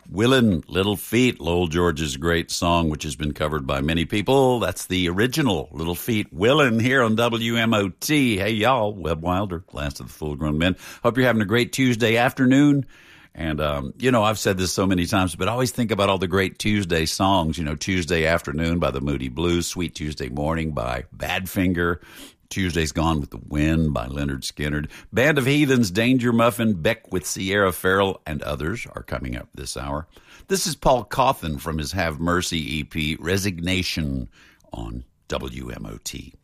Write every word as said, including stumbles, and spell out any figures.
Willin', Little Feat, Lowell George's great song, which has been covered by many people. That's the original Little Feat, Willin' here on W M O T. Hey, y'all, Webb Wilder, last of the full-grown men. Hope you're having a great Tuesday afternoon. And, um, you know, I've said this so many times, but I always think about all the great Tuesday songs. You know, Tuesday Afternoon by the Moody Blues, Sweet Tuesday Morning by Badfinger, Tuesday's Gone with the Wind by Leonard Skinner, Band of Heathens, Danger Muffin, Beck with Sierra Farrell, and others are coming up this hour. This is Paul Cauthen from his Have Mercy E P, Resignation, on W M O T.